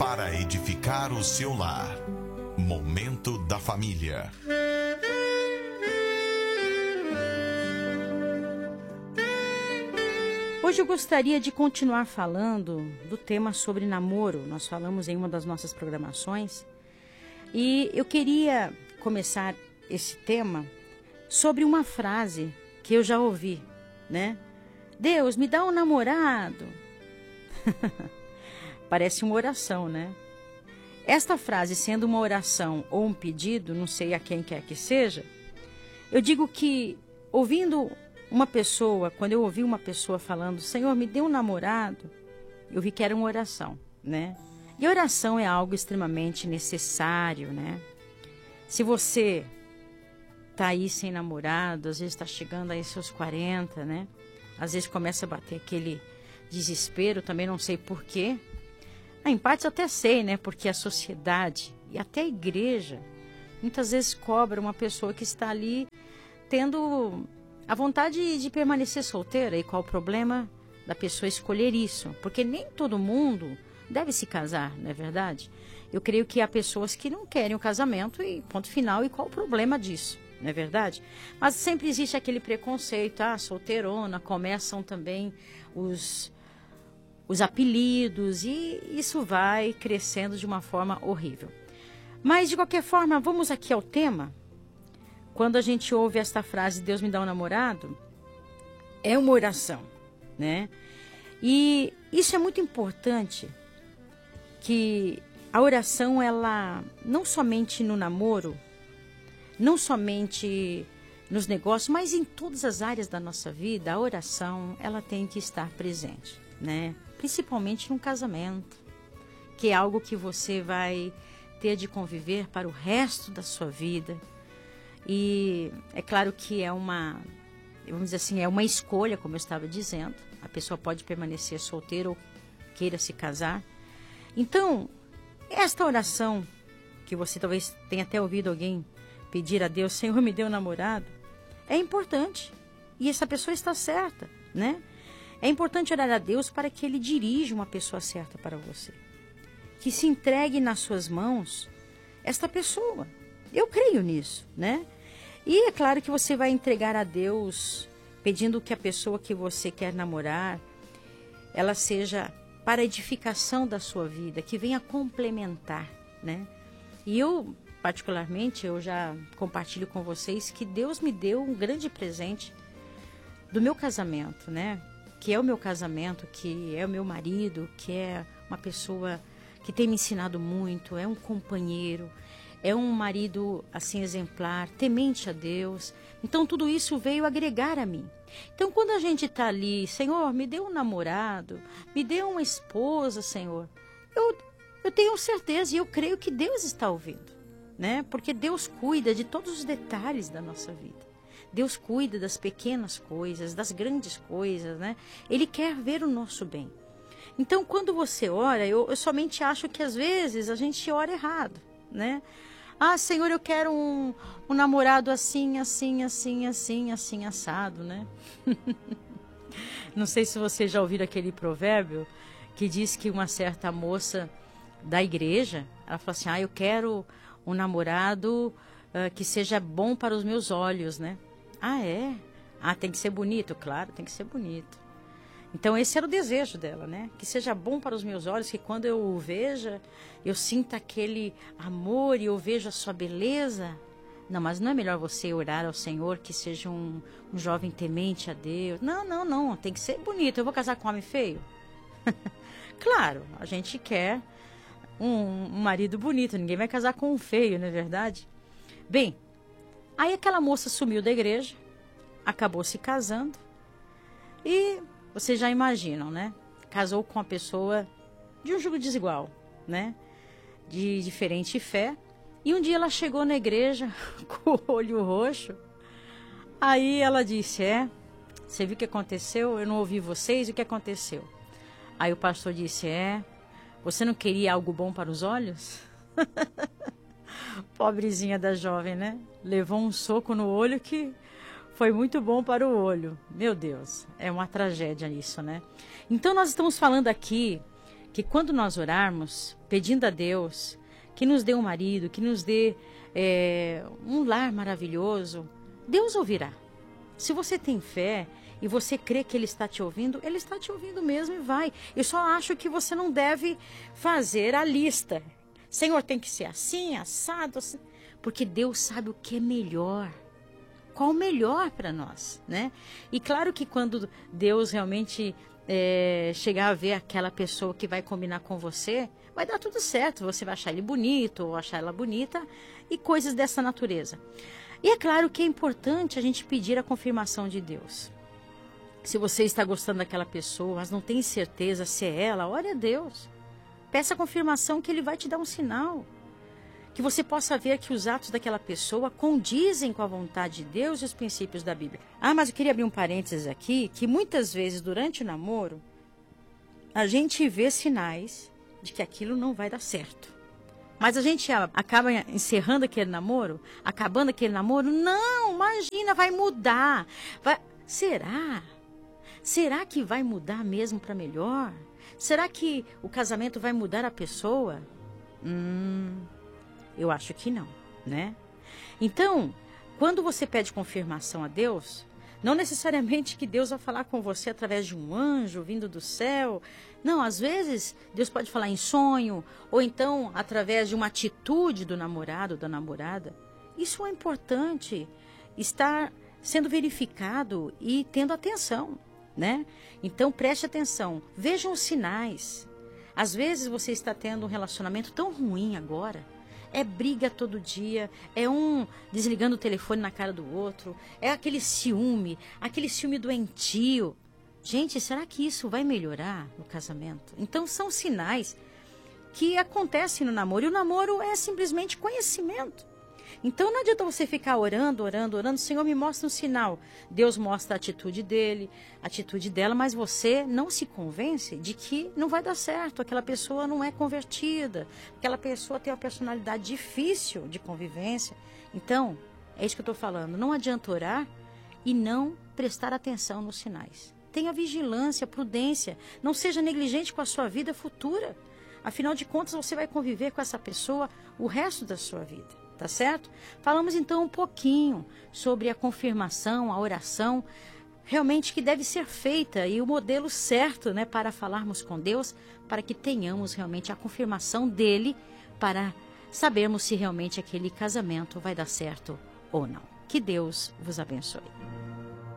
para edificar o seu lar. Momento da Família. Hoje eu gostaria de continuar falando do tema sobre namoro. Nós falamos em uma das nossas programações. E eu queria começar esse tema sobre uma frase que eu já ouvi, né? Deus, me dá um namorado. Parece uma oração, né? Esta frase, sendo uma oração ou um pedido, não sei a quem quer que seja, eu digo que ouvindo uma pessoa, quando eu ouvi uma pessoa falando, Senhor, me dê um namorado, eu vi que era uma oração, né? E oração é algo extremamente necessário, né? Se você tá aí sem namorado, às vezes está chegando aí seus 40, né? Às vezes começa a bater aquele desespero, também não sei porquê. Em partes até sei, né? Porque a sociedade e até a igreja muitas vezes cobra uma pessoa que está ali tendo a vontade de permanecer solteira. E qual o problema da pessoa escolher isso? Porque nem todo mundo deve se casar, não é verdade? Eu creio que há pessoas que não querem o casamento e ponto final. E qual o problema disso? Não é verdade? Mas sempre existe aquele preconceito, solteirona, começam também os apelidos e isso vai crescendo de uma forma horrível. Mas de qualquer forma, vamos aqui ao tema. Quando a gente ouve esta frase, Deus me dá um namorado, é uma oração, né? E isso é muito importante, que a oração, ela, não somente no namoro, não somente nos negócios, mas em todas as áreas da nossa vida, a oração, ela tem que estar presente, né? Principalmente num casamento, que é algo que você vai ter de conviver para o resto da sua vida. E é claro que é uma, vamos dizer assim, é uma escolha, como eu estava dizendo. A pessoa pode permanecer solteira ou queira se casar. Então, esta oração, que você talvez tenha até ouvido alguém pedir a Deus, Senhor, me dê um namorado, é importante. E essa pessoa está certa, né? É importante orar a Deus para que Ele dirija uma pessoa certa para você. Que se entregue nas suas mãos esta pessoa. Eu creio nisso, né? E é claro que você vai entregar a Deus pedindo que a pessoa que você quer namorar, ela seja para a edificação da sua vida, que venha complementar, né? E eu, particularmente, eu já compartilho com vocês que Deus me deu um grande presente do meu casamento, né? Que é o meu casamento, que é o meu marido, que é uma pessoa que tem me ensinado muito, é um companheiro, é um marido assim exemplar, temente a Deus. Então tudo isso veio agregar a mim. Então quando a gente está ali, Senhor, me dê um namorado, me dê uma esposa, Senhor, eu tenho certeza e eu creio que Deus está ouvindo, né? Porque Deus cuida de todos os detalhes da nossa vida. Deus cuida das pequenas coisas, das grandes coisas, né? Ele quer ver o nosso bem. Então, quando você ora, eu somente acho que às vezes a gente ora errado, né? Senhor, eu quero um namorado assim, assim, assim, assim, assim, assado, né? Não sei se vocês já ouviram aquele provérbio que diz que uma certa moça da igreja, ela falou assim, eu quero um namorado que seja bom para os meus olhos, né? É? Tem que ser bonito? Claro, tem que ser bonito. Então esse era o desejo dela, né? Que seja bom para os meus olhos, que quando eu o veja, eu sinta aquele amor e eu veja a sua beleza. Não, mas não é melhor você orar ao Senhor que seja um jovem temente a Deus? Não, tem que ser bonito. Eu vou casar com um homem feio? Claro, a gente quer um marido bonito, ninguém vai casar com um feio, não é verdade? Bem, aí aquela moça sumiu da igreja, acabou se casando e vocês já imaginam, né? Casou com uma pessoa de um jugo desigual, né? De diferente fé. E um dia ela chegou na igreja com o olho roxo. Aí ela disse, você viu o que aconteceu? Eu não ouvi vocês, o que aconteceu? Aí o pastor disse, você não queria algo bom para os olhos? Pobrezinha da jovem, né? Levou um soco no olho que foi muito bom para o olho. Meu Deus, é uma tragédia isso, né? Então nós estamos falando aqui que quando nós orarmos, pedindo a Deus que nos dê um marido, que nos dê um lar maravilhoso, Deus ouvirá. Se você tem fé e você crê que Ele está te ouvindo, Ele está te ouvindo mesmo e vai. Eu só acho que você não deve fazer a lista. Senhor, tem que ser assim, assado, assim. Porque Deus sabe o que é melhor. Qual o melhor para nós, né? E claro que quando Deus realmente chegar a ver aquela pessoa que vai combinar com você, vai dar tudo certo. Você vai achar ele bonito ou achar ela bonita e coisas dessa natureza. E é claro que é importante a gente pedir a confirmação de Deus. Se você está gostando daquela pessoa, mas não tem certeza se é ela, ore a Deus. Peça a confirmação que Ele vai te dar um sinal. Que você possa ver que os atos daquela pessoa condizem com a vontade de Deus e os princípios da Bíblia. Mas eu queria abrir um parênteses aqui, que muitas vezes durante o namoro, a gente vê sinais de que aquilo não vai dar certo. Mas a gente acaba encerrando aquele namoro, acabando aquele namoro. Não, imagina, vai mudar. Será? Será que vai mudar mesmo para melhor? Será que o casamento vai mudar a pessoa? Eu acho que não, né? Então, quando você pede confirmação a Deus, não necessariamente que Deus vai falar com você através de um anjo vindo do céu. Não, às vezes Deus pode falar em sonho, ou então através de uma atitude do namorado ou da namorada. Isso é importante, estar sendo verificado e tendo atenção, né? Então preste atenção, vejam os sinais. Às vezes você está tendo um relacionamento tão ruim agora, é briga todo dia, é um desligando o telefone na cara do outro, é aquele ciúme doentio. Gente, será que isso vai melhorar no casamento? Então são sinais que acontecem no namoro, e o namoro é simplesmente conhecimento. Então não adianta você ficar orando, Senhor, me mostra um sinal. Deus mostra a atitude dele, a atitude dela, mas você não se convence de que não vai dar certo, aquela pessoa não é convertida, aquela pessoa tem uma personalidade difícil de convivência. Então, é isso que eu estou falando, não adianta orar e não prestar atenção nos sinais. Tenha vigilância, prudência, não seja negligente com a sua vida futura. Afinal de contas, você vai conviver com essa pessoa o resto da sua vida. Tá certo? Falamos então um pouquinho sobre a confirmação, a oração, realmente que deve ser feita e o modelo certo, né, para falarmos com Deus, para que tenhamos realmente a confirmação dele, para sabermos se realmente aquele casamento vai dar certo ou não. Que Deus vos abençoe.